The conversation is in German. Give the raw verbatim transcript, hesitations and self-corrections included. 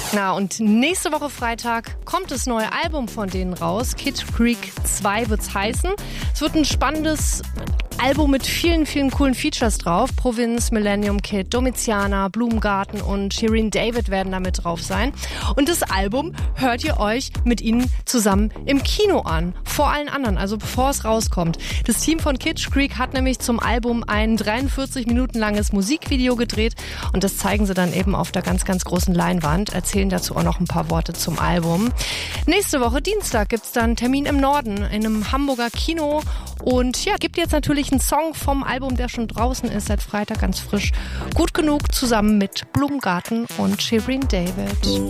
Na, und nächste Woche Freitag kommt das neue Album von denen raus. Kid Creek zwei wird's heißen. Es wird ein spannendes Album mit vielen, vielen coolen Features drauf. Provinz, Millennium Kid, Domiziana, Blumengarten und Shirin David werden damit drauf sein. Und das Album hört ihr euch mit ihnen zusammen im Kino an. Vor allen anderen, also bevor es rauskommt. Das Team von Kid Creek hat nämlich zum Album ein dreiundvierzig Minuten langes Musikvideo gedreht. Und das zeigen sie dann eben auf der ganz, ganz großen Leinwand. Erzählen dazu auch noch ein paar Worte zum Album. Nächste Woche Dienstag gibt's dann einen Termin im Norden in einem Hamburger Kino. Und ja, gibt jetzt natürlich einen Song vom Album, der schon draußen ist, seit Freitag ganz frisch. Gut genug, zusammen mit Blumengarten und Shirin David.